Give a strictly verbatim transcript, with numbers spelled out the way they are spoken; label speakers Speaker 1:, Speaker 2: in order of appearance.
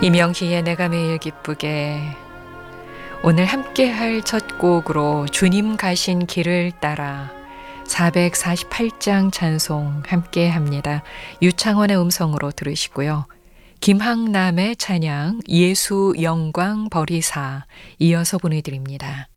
Speaker 1: 이명희의 내가 매일 기쁘게 오늘 함께할 첫 곡으로 주님 가신 길을 따라 사백사십팔 장 찬송 함께합니다. 유창원의 음성으로 들으시고요. 김항남의 찬양 예수 영광 버리사 이어서 보내드립니다.